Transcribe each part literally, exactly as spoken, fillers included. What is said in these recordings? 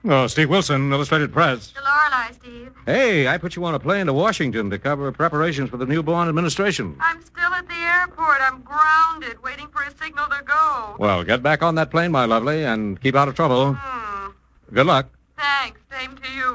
Oh, Steve Wilson, Illustrated Press. The Lorelei, Steve. Hey, I put you on a plane to Washington to cover preparations for the newborn administration. I'm still at the airport. I'm grounded, waiting for a signal to go. Well, get back on that plane, my lovely, and keep out of trouble. Hmm. Good luck. Thanks. Same to you.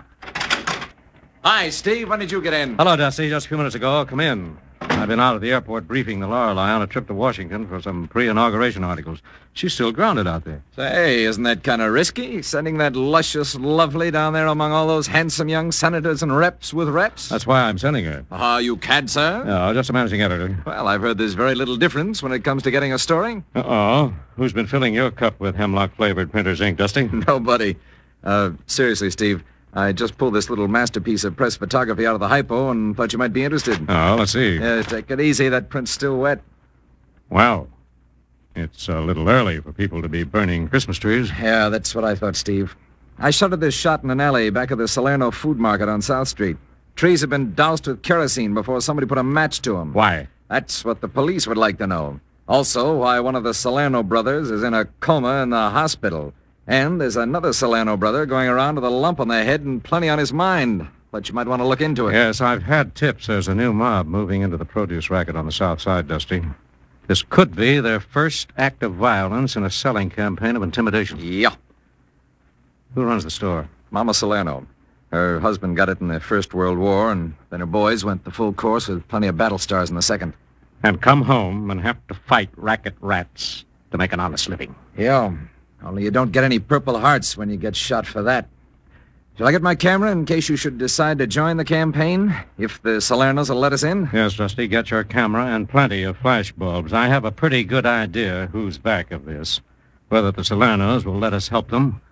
Hi, Steve. When did you get in? Hello, Dusty. Just a few minutes ago. Come in. I've been out at the airport briefing the Lorelei on a trip to Washington for some pre-inauguration articles. She's still grounded out there. Say, isn't that kind of risky? Sending that luscious lovely down there among all those handsome young senators and reps with reps? That's why I'm sending her. Ah, uh, you can't, sir? No, just a managing editor. Well, I've heard there's very little difference when it comes to getting a story. Uh-oh. Who's been filling your cup with hemlock-flavored printer's ink, Dusty? Nobody. Uh, seriously, Steve. I just pulled this little masterpiece of press photography out of the hypo and thought you might be interested. Oh, let's see. Yeah, take it easy. That print's still wet. Well, it's a little early for people to be burning Christmas trees. Yeah, that's what I thought, Steve. I shuttered this shot in an alley back of the Salerno Food Market on South Street. Trees have been doused with kerosene before somebody put a match to them. Why? That's what the police would like to know. Also, why one of the Salerno brothers is in a coma in the hospital. And there's another Salerno brother going around with a lump on the head and plenty on his mind. But you might want to look into it. Yes, I've had tips there's a new mob moving into the produce racket on the south side, Dusty. This could be their first act of violence in a selling campaign of intimidation. Yeah. Who runs the store? Mama Salerno. Her husband got it in the First World War, and then her boys went the full course with plenty of battle stars in the Second. And come home and have to fight racket rats to make an honest living. Yeah. Only you don't get any Purple Hearts when you get shot for that. Shall I get my camera in case you should decide to join the campaign? If the Salernos will let us in? Yes, Dusty, get your camera and plenty of flash bulbs. I have a pretty good idea who's back of this. Whether the Salernos will let us help them